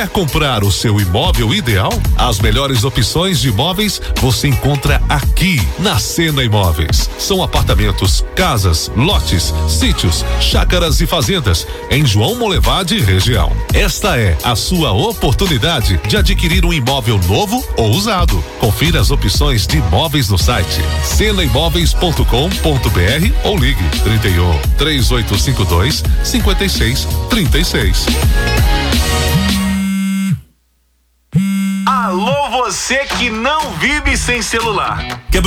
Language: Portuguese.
Quer comprar o seu imóvel ideal? As melhores opções de imóveis você encontra aqui na Sena Imóveis. São apartamentos, casas, lotes, sítios, chácaras e fazendas em João Molevade região. Esta é a sua oportunidade de adquirir um imóvel novo ou usado. Confira as opções de imóveis no site senaimóveis.com.br ou ligue 31 3852 5636. Alô, você que não vive sem celular.